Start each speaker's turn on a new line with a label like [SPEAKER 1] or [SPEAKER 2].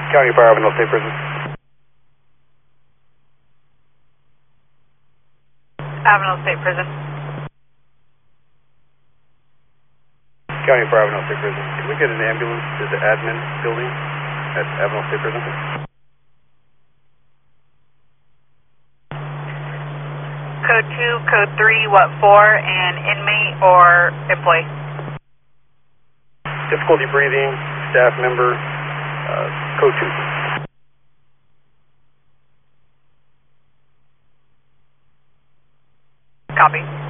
[SPEAKER 1] County Fire, Avenel State Prison.
[SPEAKER 2] Avenel State Prison.
[SPEAKER 1] County Fire, Avenel State Prison. Can we get an ambulance to the admin building at Avenel State Prison?
[SPEAKER 2] Code 2, Code 3, what for, and inmate or employee?
[SPEAKER 1] Difficulty breathing, staff member, code 2.
[SPEAKER 2] Copy.